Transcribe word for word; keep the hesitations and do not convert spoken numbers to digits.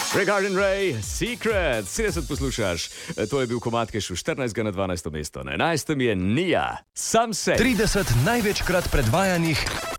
Regarding Ray, Secret, sedemdeset poslušaš. To je bil komad, ki je šel štirinajstega na dvanajsto mesto. Na enajstem je Nia, Sam se. trideset največkrat predvajanih